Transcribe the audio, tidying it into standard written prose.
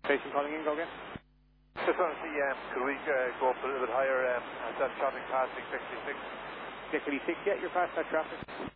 Station calling in, go again. Just want to see, could we go up a little bit higher as that traffic passing 66? Yeah, can you get your fast that traffic?